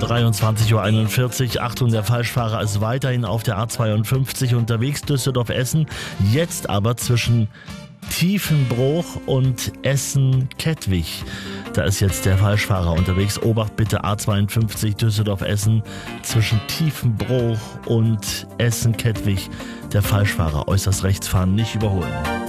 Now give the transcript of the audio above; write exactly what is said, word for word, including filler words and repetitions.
dreiundzwanzig Uhr einundvierzig. Achtung, der Falschfahrer ist weiterhin auf der A zweiundfünfzig unterwegs, Düsseldorf-Essen. Jetzt aber zwischen Tiefenbruch und Essen-Kettwig. Da ist jetzt der Falschfahrer unterwegs. Obacht bitte, A zweiundfünfzig Düsseldorf-Essen zwischen Tiefenbruch und Essen-Kettwig. Der Falschfahrer äußerst rechts fahren, nicht überholen.